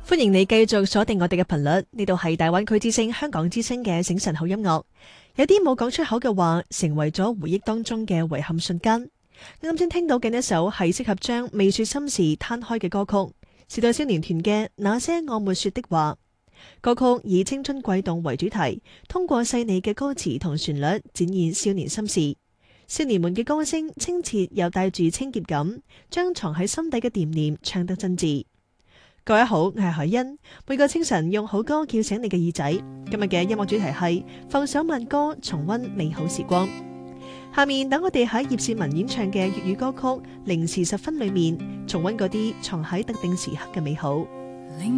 歡迎你繼續鎖定我哋嘅頻率，呢度係大灣區之聲、香港之聲嘅醒晨好音樂。有啲冇講出口嘅話，成為咗回憶當中嘅遺憾瞬間。啱先聽到嘅一首係適合將未說心事攤開嘅歌曲，時代少年團嘅《那些我沒說的話》。歌曲以青春悸動為主題，通過細膩嘅歌詞同旋律展現少年心事。少年們嘅歌聲清澈又帶住清潔感，將藏喺心底嘅惦念唱得真摯。各位好，我係海欣。每個清晨用好歌叫醒你嘅耳仔。今日嘅音樂主題係放首慢歌，重溫美好時光。下面等我哋喺葉倩文演唱嘅粵語歌曲《零時10分》裏面，重溫嗰啲藏喺特定時刻嘅美好。